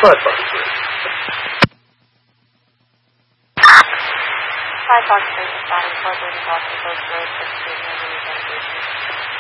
Fox 3. Hi, Fox 3, responding 430 Boston Post Road, 16 Renovation.